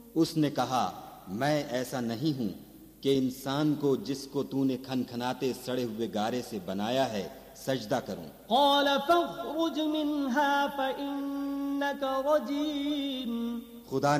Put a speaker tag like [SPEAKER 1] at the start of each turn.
[SPEAKER 1] उसने कहा, मैं ऐसा नहीं हूं कि इंसान को जिसको तूने खनखनाते सड़े हुए गारे से बनाया है सजदा करूं।
[SPEAKER 2] क़ाल फ़ख़्रुज मिन्हा फ़इन्नका रजीम।
[SPEAKER 1] खुदा